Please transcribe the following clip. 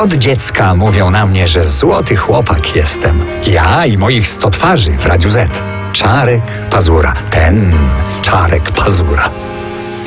Od dziecka mówią na mnie, że złoty chłopak jestem. Ja i moich 100 twarzy w Radiu Z. Czarek Pazura. Ten Czarek Pazura.